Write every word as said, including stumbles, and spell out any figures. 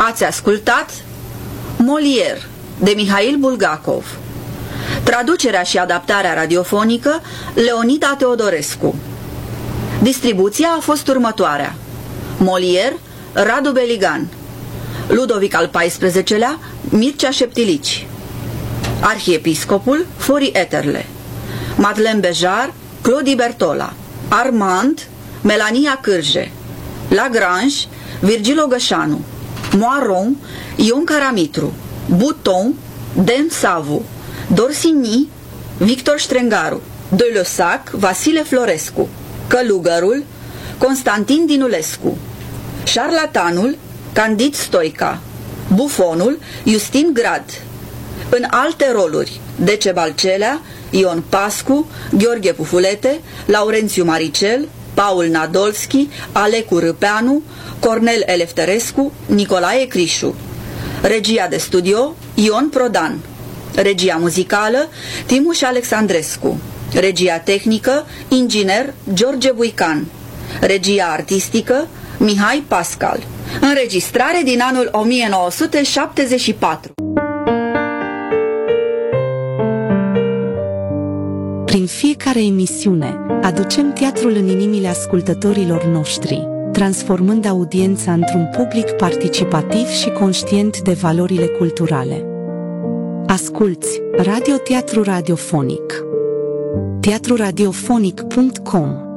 Ați ascultat Molière de Mihail Bulgakov. Traducerea și adaptarea radiofonică Leonida Teodorescu. Distribuția a fost următoarea: Molière, Radu Beligan; Ludovic al paisprezecelea, Mircea Șeptilici; Arhiepiscopul, Fori Eterle; Madeleine Bejar, Claudie Bertola; Armand, Melania Cârje; Lagrange, Virgil Ogășanu; Moiron, Ion Caramitru; Bouton, Dan Savu; Dorsigny, Victor Strengaru; de Lăsac, Vasile Florescu; Călugărul, Constantin Dinulescu; Șarlatanul, Candid Stoica; Bufonul, Justin Grad. În alte roluri: Decebal Celea, Ion Pascu, Gheorghe Pufulete, Laurențiu Maricel, Paul Nadolski, Alecu Râpeanu, Cornel Elefterescu, Nicolae Crișu. Regia de studio, Ion Prodan. Regia muzicală, Timuș Alexandrescu. Regia tehnică, inginer George Buican. Regia artistică, Mihai Pascal. Înregistrare din anul o mie nouă sute șaptezeci și patru. Prin fiecare emisiune, aducem teatrul în inimile ascultătorilor noștri, transformând audiența într-un public participativ și conștient de valorile culturale. Asculți Radio Teatru Radiofonic. teatru radiofonic punct com